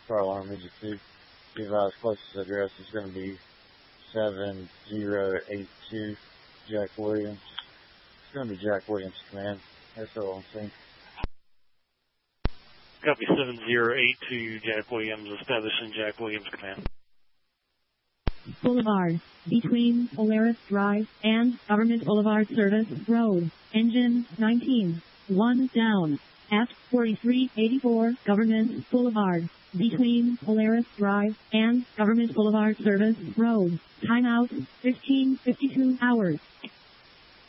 Carl Armitage 2. Be advised, closest address is going to be 7082 Jack Williams. It's going to be Jack Williams Command. SO on scene. Copy 7082 Jack Williams, establishing Jack Williams Command. Boulevard, between Polaris Drive and Government Boulevard Service Road, engine 19, 1 down, at 4384 Government Boulevard, between Polaris Drive and Government Boulevard Service Road, timeout 15:52 hours.